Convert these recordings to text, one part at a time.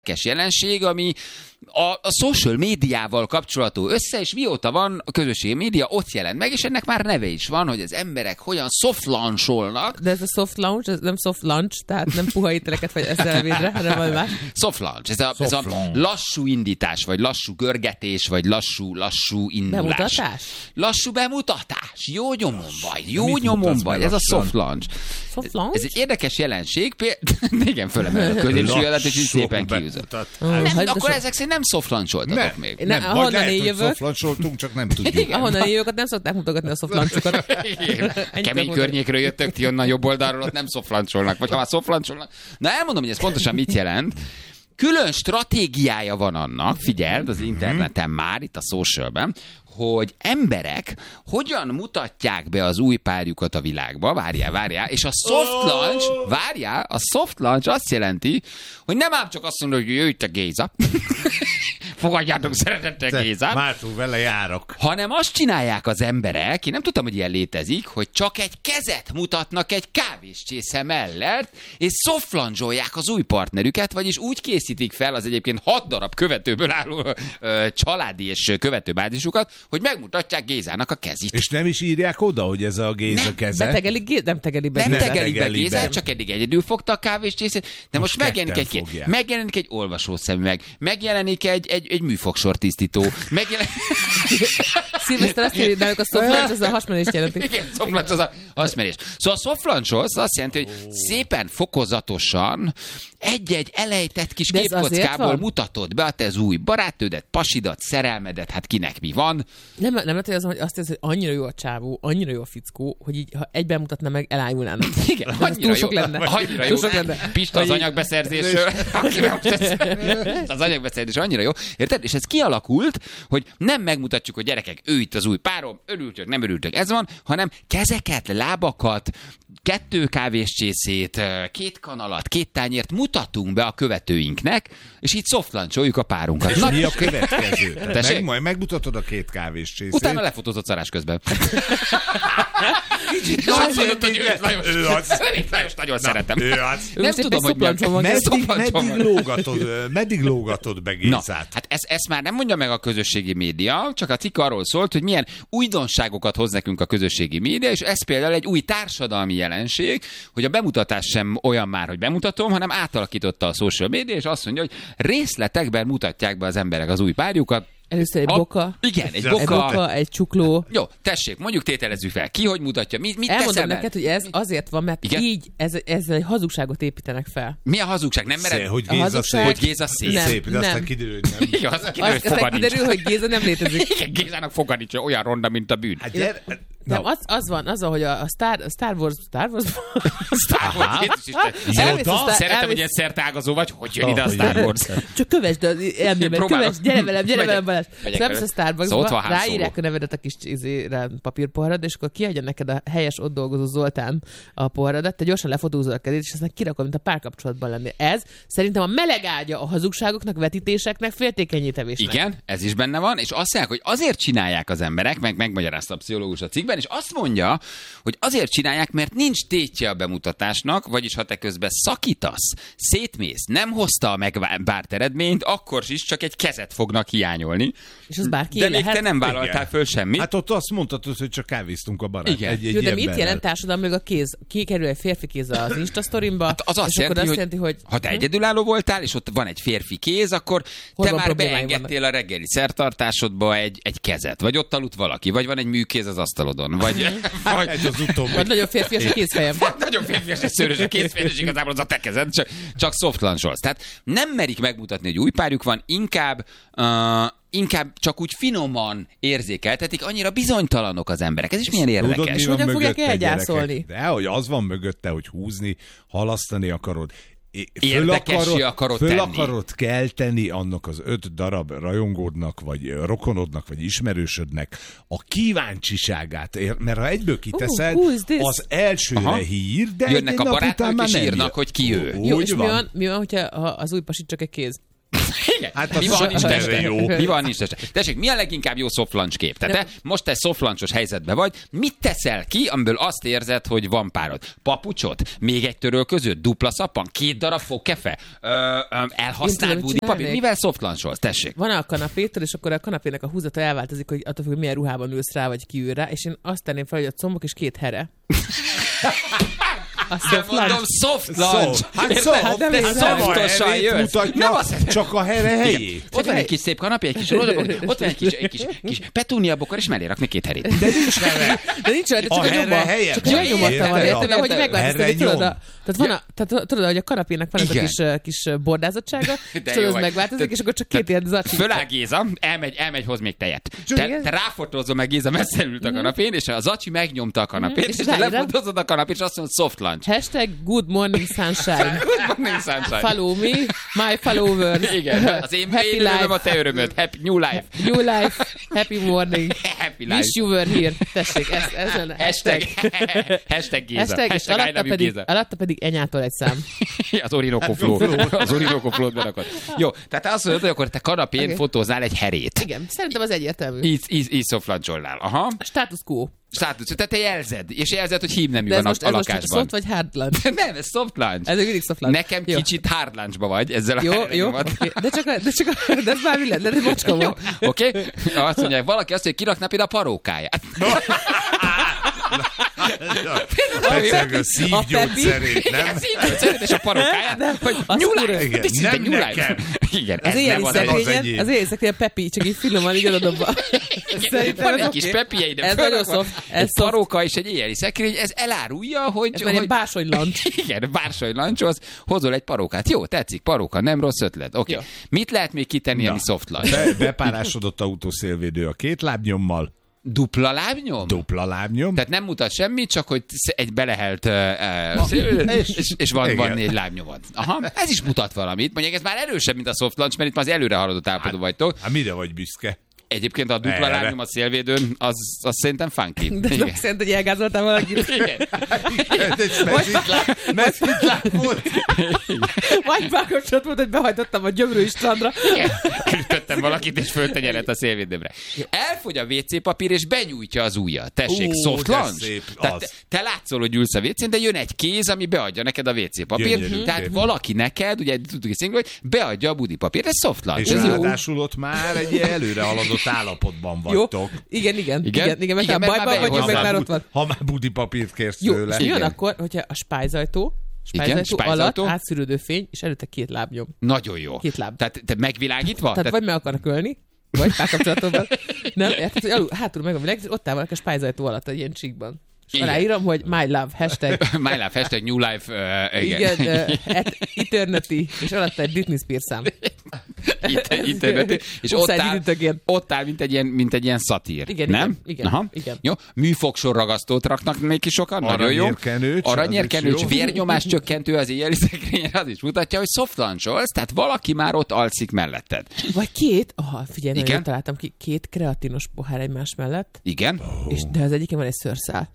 jelenség, ami a social médiával kapcsolatú össze, és mióta van a közösségi média, ott jelent meg, és ennek már neve is van, hogy az emberek hogyan soft launch-olnak. De ez a soft launch, ez nem soft lunch, tehát nem puha ételeket vagy eszelvédre, hanem valami más. Soft launch, ez a lassú indítás, vagy lassú görgetés, vagy lassú indulás. Bemutatás? Lassú bemutatás. Jó nyomon vagy. Ez a soft launch. Soft launch? Ez egy érdekes jelenség. Igen, fölemel a középsúlyodat, és így szépen kiűzött. Akkor ezek szerint nem soft launch-oltatok még. Ahonnan én jövök. Soft launch-oltunk, csak nem tudjuk. Ahonnan én jövök, nem szokták mutogatni a soft launch-okat. Kemény környékről jöttök, ti onnan jobb oldalról, ott nem soft launch-olnak. Vagy ha már soft launch-olnak. Na, elmondom, hogy ez pontosan mit jelent. Külön stratégiája van annak, figyeld, az interneten már, itt a socialben, hogy emberek hogyan mutatják be az új párjukat a világba, várjál, és a soft launch azt jelenti, hogy nem ám csak azt mondod, hogy jöjj te Géza, fogadjátok szeretettel Gézát. Mártól vele járok. Hanem azt csinálják az emberek, én nem tudtam, hogy ilyen létezik, hogy csak egy kezet mutatnak egy kávéscsésze mellett, és soft launch-olják az új partnerüket, vagyis úgy készítik fel az egyébként 6 darab követőből álló családi és követőbázisukat, hogy megmutatják Gézának a kezét. És nem is írják oda, hogy ez a Géza keze? Nem tegeli be Gézát, csak eddig egyedül fogta a kávéscsészét, de most megjelenik egy olvasószemüveg, megjelenik egy műfogsor tisztító, Szilveszter azt írja, náluk a soft launch, az a hasmenést jelenti. Igen, soft launch az a hasmenés. Szóval a soft launch azt jelenti, hogy szépen fokozatosan egy-egy elejtett kis képkockából mutatod be a te új barátnődet, pasidat, szerelmedet, hát kinek mi van. Nem lehet, hogy azt hiszem, hogy annyira jó a csávó, annyira jó a fickó, hogy így, ha egyben mutatna meg, elájulnának. Igen, annyira jó. Annyira jó. Pista az anyagbeszerzésről. Az anyagbeszerzés annyira jó. Érted? És ez kialakult, hogy nem megmutatjuk, hogy gyerekek, ő itt az új párom, örültök, nem örültök, ez van, hanem kezeket, lábakat, 2 kávéscsészét, 2 kanalat, 2 tányért mutatunk be a követőinknek, és így soft launch-oljuk a párunkat. És mi a következő? Majd megmutatod a 2 kávéscsészét. Utána lefotózott szarás közben. Ő az. Nagyon szeretem. Ő az. Nem tudom, hogy meddig lógatod be Gézát? Hát ezt már nem mondja meg a közösségi média, csak a cikk arról szólt, hogy milyen újdonságokat hoz nekünk a közösségi média, és ez például egy új társadalmi jelenség, hogy a bemutatás sem olyan már, hogy bemutatom, hanem átalakította a social média, és azt mondja, hogy részletekben mutatják be az emberek az új párjukat. Először egy boka. Igen, egy boka. Egy csukló. Jó, tessék, mondjuk tételezzük fel. Ki hogy mutatja? Mit elmondom neked, hogy ez azért van, mert igen? Így ezzel egy hazugságot építenek fel. Mi a hazugság? Nem mered? Hogy Géza szép. De aztán kiderül, hogy nem. Igen, aztán kiderül, hogy Géza nem létezik. Igen, Gézának foga nincs, olyan ronda, mint a bűn. Hát nem, az van, hogy a Star Wars... Jézus Isten. Szeretem, hogy ilyen szertágazó vagy, hogy jön ide a Star Wars. Csak kövesd az elmémet, kövesd, gyere velem, Balázs. Szóval a Starbucksba ráírják a nevedet a kis papírpoharadat, és akkor kiadja neked a helyes ott dolgozó Zoltán a poharadat, te gyorsan lefotózol a kezét, és aztán kirakod, mint a párkapcsolatban lenni. Ez szerintem a meleg ágya a hazugságoknak, vetítéseknek, féltékenyítevésnek. Igen, ez is benne van, és azt mondják, hogy azért csinálják az emberek, megmagyarázta a pszichológus a cikkben, és azt mondja, hogy azért csinálják, mert nincs tétje a bemutatásnak, vagyis ha te közben szakítasz, szétmész, nem hozta meg bárt eredményt, akkor is csak egy kezet fognak hiányolni. És az bárki de még te nem vállaltál föl semmit. Hát ott azt mondhatod, hogy csak kávéztunk a barát. Igen. Jó, de mit jelent társadalmilag a kéz? Kikerül egy férfi kéz az Instastorimba, hát az azt jelenti, hogy ha te egyedülálló voltál, és ott van egy férfi kéz, akkor te már beengedtél a reggeli szertartásodba egy kezet. Vagy ott aludt valaki, vagy van egy műkéz az asztalodon. Vagy nagyon férfias a kézfejem. Nagyon férfias és szőrös a kézfejem, és igazából az a te kezed, csak soft launch-olsz. Tehát nem merik megmutatni, hogy új párjuk van, inkább csak úgy finoman érzékeltetik, annyira bizonytalanok az emberek. Ez is milyen érdekes. Hogyan fogják elgyászolni? De hogy az van mögötte, hogy húzni, halasztani akarod. Föl akarod kelteni annak az 5 darab rajongódnak, vagy rokonodnak, vagy ismerősödnek a kíváncsiságát. Mert ha egyből kiteszed, az elsőre hír, de jönnek a barátnők és írnak, hogy ki ő. Jó, és mi van, hogyha az új pasit csak egy kéz? Hát mi van, nincs teste? Jó. Mi van, nincs teste? Tessék, mi a leginkább jó soft lunch kép? Tehát te most egy soft lunchos helyzetben vagy, mit teszel ki, amiből azt érzed, hogy van párod? Papucsot? Még egy törölközőt? Dupla szappan? 2 darab fogkefe? Elhasznált budipapír? Mivel soft luncholsz? Tessék. Van a kanapétől, és akkor a kanapének a húzata elváltozik, hogy attól függ, milyen ruhában ülsz rá, vagy kiül rá, és én azt tenném fel, hogy a combok és 2 here. Mondom, soft lunch. Hát szoftosan jössz. Csak a here helyét. Ott van egy kis szép kanapé, egy kis rozsabokor, ott van egy kis petúniabokor, és mellé rakni 2 herét. De nincs here. De nincs here, csak a nyoma. Csak a nyomata van, érted? Hogy megváltoztatni, tudod, tehát tudod, hogy a kanapének van ez a kis bordázottsága, és tudod, ez megváltozik, és akkor csak 2 ilyen zacsi. Föláll Géza, elmegy, hoz még tejet. Te ráfotózol meg, Géza messze ült a kanapén, és a zacsi megnyomta a kanapét, és te lefotózod a kanapét, és azt mondod, soft lunch. #Good morning sunshine. Good morning sunshine. Follow me, my followers. Igen, az én örömöm, a te örömöd. Happy new life. New life, happy morning. Happy life. Wish you were here. Tessék, ez lenne. Hashtag Géza. Alatta pedig Enyától egy szám. Az Orinoco Flow. Az Orinoco Flow-t berakod. Jó, tehát azt mondod, hogy akkor te kanapén fotóznál egy herét. Igen, szerintem az egyértelmű. Így soft luncholnál. Aha. Status quo. Tehát te jelzed, és jelzed, hogy hímnemű van a lakásban. Ez most soft vagy hard lunch? Nem, ez soft lunch. Ez mindig soft lunch. Nekem kicsit hard lunchba vagy ezzel a Jó, okay. De ez már mi lenne, de macska van. Oké? Azt mondja, valaki azt mondja, hogy kirakná például a parókáját. Tetszeg a szívgyógyszerét, nem? Szívgyógyszerét és a parókáját, hogy nyúláj. Nem nekem. Igen, az éjjel-szekrényen a Pepi, csak így finoman így adobba. Van egy kis Pepi, ez nagyon soft. Egy paróka és egy éjjeli szekrény, ez elárulja, hogy... Ez már egy bársonylunch. Igen, bársonylunchhoz hozol egy parókát. Jó, tetszik, paróka, nem rossz ötlet. Oké. Mit lehet még kitenni, ami soft lunch? Bepárásodott autószélvédő a 2 lábnyommal. Dupla lábnyom? Dupla lábnyom. Tehát nem mutat semmit, csak hogy egy belehelt és van 4 lábnyomod. Aha, ez is mutat valamit. Mondjuk ez már erősebb, mint a soft lunch, mert itt már az előre haladott állapotban vagytok. Hát mire vagy büszke? Egyébként a dupla lábnyom a szélvédőn, az szerintem funky. De nem szerint, hogy elgázoltál valakit. Igen. Meszítláb volt. Vagy párkapcsolat volt, hogy behajtottam a Gyömrői strandra. Ütöttem valakit, és föltenyerett a szélvédőmre. Elfogy a WC papír, és benyújtja az ujjat. Tessék, soft lunch. Tehát te látszol, hogy ülsz a WC-n, de jön egy kéz, ami beadja neked a WC papírt. Tehát valaki neked, ugye tudjuk hogy beadja a budipapírt. Ez soft lunch. És ráadásul ott már egy előre haladott állapotban vagytok. Jó. Igen, mert a bajban vagyok, meg már ott van. Ha már budipapírt kérsz tőle. És jön akkor, hogyha a spájzajtó alatt átszűrődő fény, és előtte 2 lábnyom. Nagyon jó. 2 láb. Tehát te megvilágítva? Tehát vagy meg akarnak ölni, vagy párkapcsolatban. Nem, érted, hogy hátul meg a világ, és ott áll valaki a spájzajtó alatt egy ilyen csíkban. És aláírom, hogy my love, hashtag. My love, hashtag new life. Igen, eternity, és alatt egy Britney Spears szám. Eternity. És ott áll, mint egy ilyen szatír. Igen, nem? Igen. Jó. Műfogsorragasztót raknak még ki sokan. Nagyon jó. Aranyérkenőcs, vérnyomás csökkentő az éjjeli szekrényen, az is mutatja, hogy soft luncholsz, tehát valaki már ott alszik melletted. Vagy 2, figyelj, nagyon találtam ki, 2 kreatinos pohár egymás mellett. Igen. De az egyiken van egy szőrszál.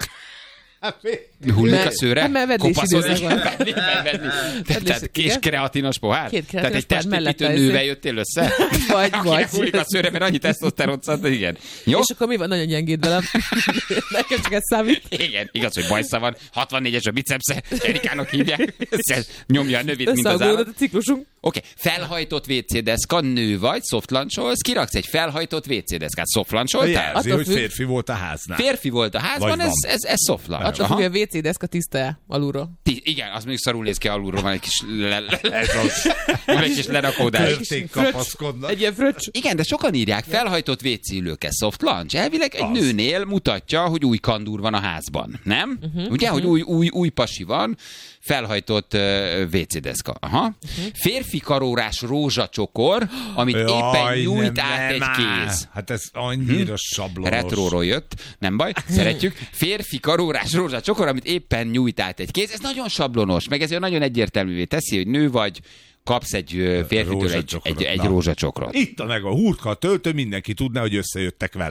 Hullik a szőre, kopaszod és venni. Tehát kis kreatinos pohár? 2 Tehát egy kreatinos testépítő nővel jöttél össze? Vagy. Hullik a szőre, mert annyi tesztoszteron szant, igen. Jó? És akkor mi van? Nagyon gyengéd velem. Nekem csak ez számít. Igen, igaz, hogy bajsza van. 64-es a bicepsze, Erikának hívják. Nyomja a növét, mint az állat. A ciklusunk. Oké, felhajtott WC-deszka, nő vagy, soft luncholsz, kiraksz egy felhajtott WC-deszkát, soft luncholtál? Jelzi, hogy férfi volt a háznál. Férfi volt a házban, ez soft lunch. Attól függ, hogy a WC-deszka tiszta-e alulról. Igen, az mondjuk szarul néz ki alulról, van egy kis egy kis lerakódás. Egy ilyen fröccs. Igen, de sokan írják, felhajtott WC-ülőkkel soft lunch. Elvileg egy nőnél mutatja, hogy új kandúr van a házban, nem? Ugye, hogy új pasi van, felhajtott WC-deszka. Aha. Férfi karórás rózsacsokor, amit éppen nyújt át egy kéz. Hát ez annyira sablonos. Retróról jött, nem baj, szeretjük. Férfi karórás rózsacsokor, amit éppen nyújt át egy kéz. Ez nagyon sablonos, meg ez nagyon egyértelművé teszi, hogy nő vagy, kapsz egy férfitől egy rózsacsokrot. Itt a meg a hurka, a töltő, mindenki tudná, hogy összejöttek velem.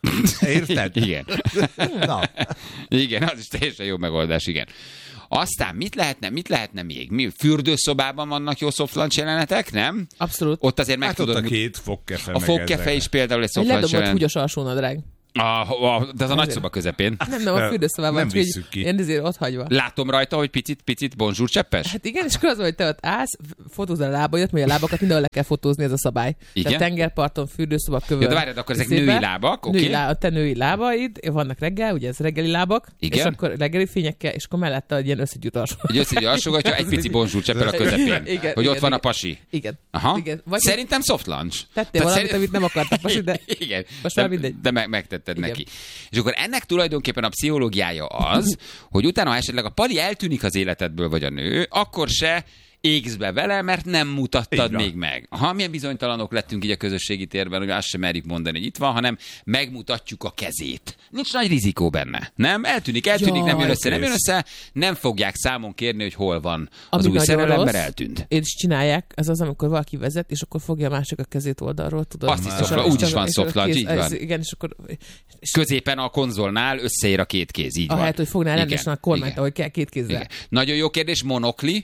Érted? Igen. Na. Igen, az is teljesen jó megoldás, igen. Aztán mit lehetne még? Fürdőszobában vannak jó soft launch jelenetek, nem? Abszolút. Ott azért meg tudod... Ott a két fogkefe. A fogkefe is például egy soft launch jelenet. Húgyos alsónadrág. De az a nagyszoba közepén. Nem, a fürdőszobában. Nem visszük ki. Én ezért ott hagyva. Látom rajta, hogy picit bonjour cseppes? Hát igen, és akkor az, hogy te ott állsz, fotózd a lábaidat, mert a lábakat mindenhol le kell fotózni, ez a szabály. Igen? Tehát tengerparton, fürdőszoba, kövön. Ja, de várjad, akkor ezek női lábak, oké? Te női lábaid, vannak reggel, ugye ez reggeli lábak, igen? És akkor reggeli fényekkel, és akkor mellette egy ilyen összegyűjt alsó. Egy összegyűjt alsógatja, egy pici bonjour cseppel a közepén. Igen, hogy igen, ott van a pasi. Igen. Aha. Igen. Szerintem soft launch. Tettél valamit, amit nem akart a pasi, de igen. Most már mindegy. De megtetted neki. És akkor ennek tulajdonképpen a pszichológiája az, hogy utána, ha esetleg a pali eltűnik az életedből, vagy a nő, akkor se égsz be vele, mert nem mutattad még meg. Ha milyen bizonytalanok lettünk így a közösségi térben, hogy azt sem merjük mondani, hogy itt van, hanem megmutatjuk a kezét. Nincs nagy rizikó benne. Nem? Eltűnik, nem jön össze, nem fogják számon kérni, hogy hol van az új szerelem, mert eltűnt. És csinálják, az, amikor valaki vezet, és akkor fogja a másik a kezét oldalról, tudod. Azt is úgy is van soft launch, így van. Igen, és akkor... Középen a konzolnál összeér a két kéz, így van. Ahelyett, hogy fognál rendesen a kormányt, ahogy kell két kézzel. Igen. Nagyon jó kérdés, monokli.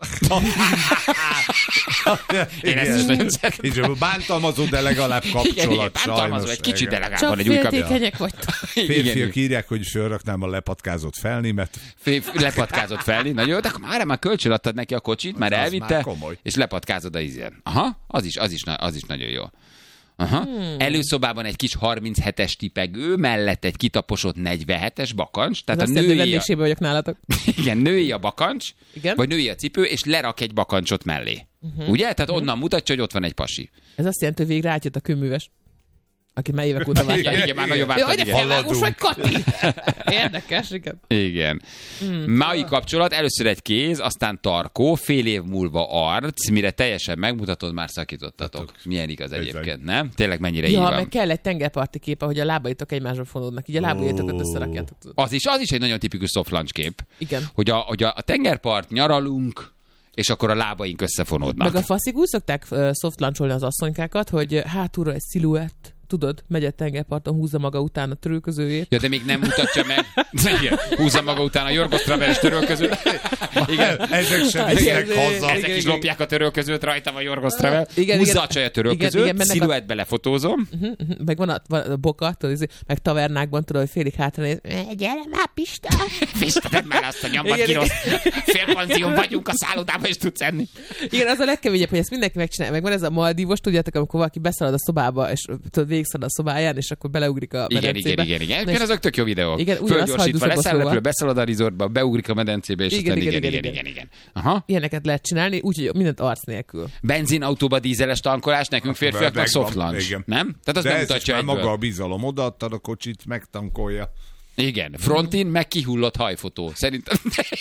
Én ezt is nagyon szeretem. Bántalmazó, de legalább kapcsolat. Bántalmazó, egy kicsit, de legalább van egy új kapcsolat. Csak féltékenyek vagytok. Férfiak írják, hogy fölraknám a lepatkázott felnémet. Lepatkázott felni, nagyon jó, de akkor már kölcsön adtad neki a kocsit, már elvitte, és lepatkázod a ízen. Aha, az is nagyon jó. Aha. Előszobában egy kis 37-es tipegő, mellett egy kitaposott 47-es bakancs. Tehát a női vagyok nálatok. Igen, női a bakancs, igen? Vagy női a cipő, és lerak egy bakancsot mellé. Ugye? Tehát onnan mutatja, hogy ott van egy pasi. Ez azt jelenti, hogy végre átjött a kőműves. Aki már évek óta várja. Igen, már nagyon vártad. Jaj, de felvágós vagy, Kati! Érdekes, igen. Igen. Mai kapcsolat, először egy kéz, aztán tarkó, fél év múlva arc, mire teljesen megmutatod, már szakítottatok. Milyen igaz egyébként, nem? Tényleg mennyire így van. Meg kell egy tengerparti kép, ahogy a lábaitok egymásra fonódnak, így a lábaitokat összerakjátok. Az is egy nagyon tipikus soft launch kép. Igen. Hogy a tengerpart, nyaralunk, és akkor a lábaink összefonódnak. Meg a faszik úgy szokták soft launcholni az asszonykákat, hogy hátulra egy sziluett, tudod, megy a tengerparton, húzza maga után a törölközőjét. Ja, de még nem mutatja meg. Igen, húzza maga után a Jorgos Traveles törölközőt. Igen, ezek sem visznek haza. Ezek is lopják a törölközőt, rajta van Jorgos Travel. Húzza a csaj a törölközőt, sziluettbe lefotózom. Meg van a boka, tudod, meg tavernákban, tudod, hogy félig hátra néz. Gyere már, Pista! Pista, tedd már azt a nyombat, kirossz. Félpanzión vagyunk a szállodában, és tudsz enni. Igen, az a legkeményebb, hogy ezt mindenki megcsinálja. Meg van ez a Maldívos, tudjátok, amikor valaki beszalad a szobába, és tudod, végigszalad a szobáján, és akkor beleugrik a medencébe. Igen, azok tök jó videók. Igen, fölgyorsítva, leszáll, beszalad a resortba, beugrik a medencébe, és aztán igen. Aha. Ilyeneket lehet csinálni, úgyhogy mindent arc nélkül. Benzinautóba dízeles tankolás, nekünk férfiaknak soft launch. Nem? Tehát az nem mutatja egyből. Maga a bizalom, odaadtad a kocsit, megtankolja. Igen, frontin meg kihullott hajfotó. Szerintem...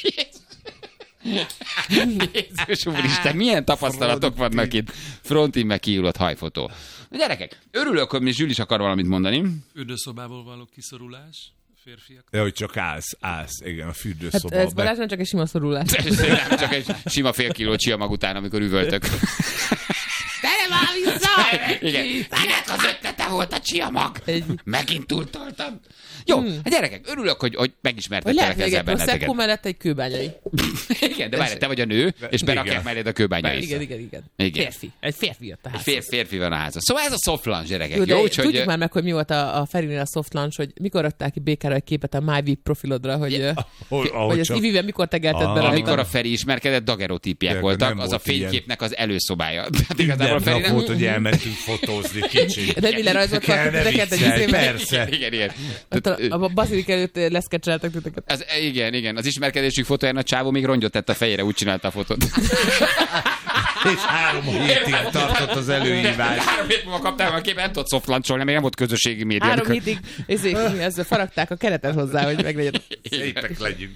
Jézus úristen, milyen tapasztalatok vannak itt. Frontin meg kihullott hajfotó. Na gyerekek, örülök, hogy mi Zsül is akar valamit mondani. Fürdőszobából való kiszorulás. Férfiak. Ja, hogy csak állsz. Igen, a fürdőszoba. Hát ez Balázs nem csak egy sima szorulás. Nem, csak egy sima fél kiló csiamag után, amikor üvöltök. De nem áll vissza! Igen. Kinek az ötlete volt a csiamag? Megint túltoltam. Jó, hát gyerekek, örülök, hogy megismertettelek ezzel benneteket. Lehet még mellett egy kőbányai. Igen, de várj, te vagy a nő, és berakják melléd a kőbányai. Igen. Férfi. Egy férfi jött a házhoz. Férfi van a házhoz. Szóval ez a soft launch, gyerekek. Jó, tudjuk már meg, hogy mi volt a Ferinél a soft launch, hogy mikor adták ki Békára egy képet a MyVip profilodra, hogy az Ivivel mikor tegelted bele. Amikor a Feri ismerkedett, dagerotípiek voltak, az a fényképnek az előszobája. Igazából volt, hogy elmentünk fotózni kicsit. De mi lerajzoltak titeket egy izébe? Persze. Igen. A bazilik előtt leszkecseltek titeket. Igen. Az ismerkedésük fotóján a csávó még rongyot tett a fejére, úgy csinálta a fotót. És 3 hétig tartott az előhívás. 3 hét múlva kaptál a képet, nem tudott soft launcholni, még nem volt közösségi média. 3 hétig ezzel faragták a keretet hozzá, hogy meglegyen. Szépek legyünk.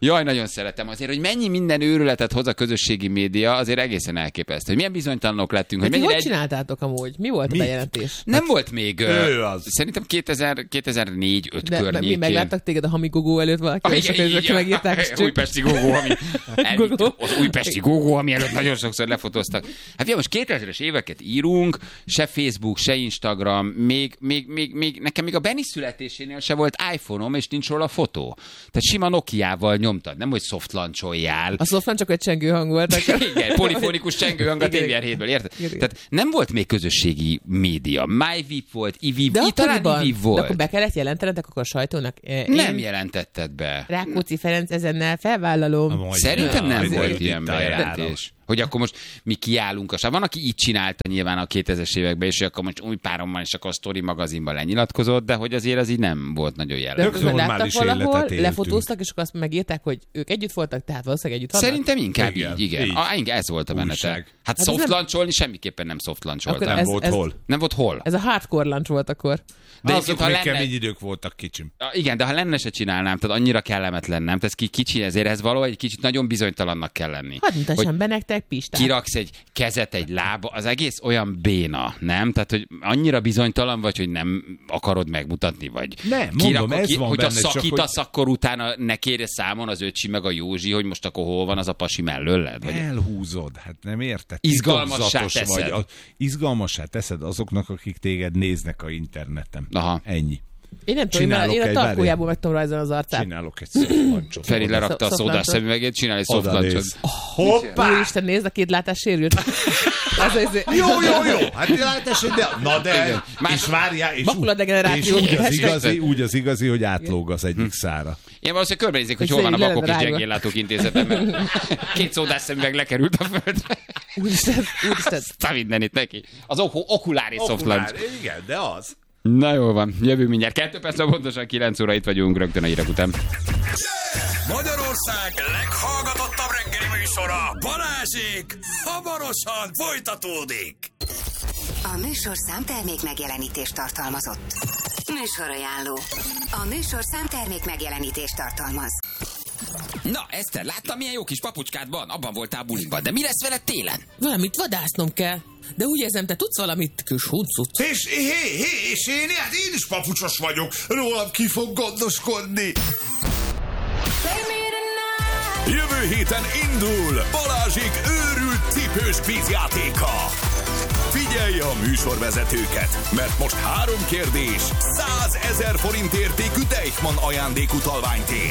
Jaj, nagyon szeretem. Azért, hogy mennyi minden őrületet hoz a közösségi média, azért egészen elképesztő. Hogy milyen bizonytalanok lettünk. Hogy hogy csináltátok amúgy? Mi volt a bejelentés? Nem volt még... Szerintem 2004-5 környékén. Mi megláttak téged a Hamigogó előtt valaki, és megírták. Újpesti Gogó, az újpesti Gogó, ami előtt nagyon sokszor lefotóztak. Hát most 2000-es éveket írunk, se Facebook, se Instagram, még nekem még a Benni születésénél se volt iPhone-om, és nincs róla fotó. Tehát sima Nokiával nyomtad, nem hogy soft launcholjál. A soft launch csak egy csengőhang volt. Igen, polifonikus csengőhang a TVR7-ből, érted? Tehát nem volt még közösségi média. MyVip volt, iVip, talán iVip volt. De akkor be kellett jelentenetek akkor a sajtónak? Nem jelentetted be. Rákóczi Ferenc ezennel felvállalom. Szerintem nem volt ilyen bejelentés. Hogy akkor most mi kiállunk a Van, aki így csinálta nyilván a 2000-es években, és akkor most új párommal, és akkor a Story magazinban lenyilatkozott, de hogy azért az így nem volt nagyon jellemző. Láttak valahol, lefotóztak, és akkor azt megírták, hogy ők együtt voltak, tehát valószínűleg együtt vannak? Szerintem inkább így, igen. Ez volt a bennete. Hát soft launcholni semmiképpen nem soft launcholtam. Nem volt hol. Nem volt hol. Ez a hardcore launch volt akkor. De azok még kemény idők voltak kicsim. Igen, de ha lenne, se csinálnám, tehát annyira kellemetlen, nem? Tehát kicsi, ezért ez valahogy egy kicsit nagyon bizonytalannak kell lenni. Hadd mutassam be nektek, Pistán. Kiraksz egy kezet, egy lába, az egész olyan béna, nem? Tehát, hogy annyira bizonytalan vagy, hogy nem akarod megmutatni, vagy nem, mondom, ez van hogy benne, a szakítasz, akkor utána ne kérje számon az öcsi meg a Józsi, hogy most akkor hol van az a pasi mellőled? Vagy... Elhúzod, hát nem érted. Izgalmassá teszed. Izgalmassá teszed azoknak, akik téged néznek a interneten. Aha. Ennyi. Én nem tudom, én a tarkójából meg tudom rajzolni az arcát. Csinálok egy soft launchot. Feri lerakta a szódás szemüvegét, csinál egy soft launchot. Hoppá! Úristen, nézd, a két látás sérült. Jó. Hát látás, de... Na de... És várjál, és úgy az igazi, hogy átlóg az egyik szára. Én valószínűleg körbenézik, hogy hol van a Bakok és Gyengéllátók Intézete, mert két szódás szemüveg lekerült a földre. Úristen. Aztán mindenit neki. Az okulári soft launch. Igen, de az. Na jól van, jövünk mindjárt. 2 perc, pontosan 9 óra itt vagyunk rögtön a hírek után. Magyarország leghallgatottabb reggeli műsora, Balázsék, hamarosan folytatódik. A műsor számtermék megjelenítést tartalmazott. Műsorajánló. A műsor számtermék megjelenítést tartalmaz. Na, Eszter, láttam, milyen jó kis papucskád van? Abban voltál buliban, de mi lesz veled télen? Valamit vadásznom kell. De úgy érzem, te tudsz valamit, kis huncut. És én is papucsos vagyok. Rólam ki fog gondoskodni. Jövő héten indul Balázsék őrült cipős kvízjátéka. Figyelj a műsorvezetőket, mert most 3 kérdés, 100 000 forint értékű Deichmann ajándékutalványt ér.